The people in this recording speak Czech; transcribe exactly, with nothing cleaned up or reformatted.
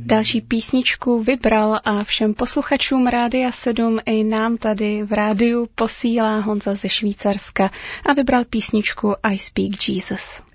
Další písničku vybral a všem posluchačům Rádia sedm i nám tady v rádiu posílá Honza ze Švýcarska a vybral písničku I Speak Jesus.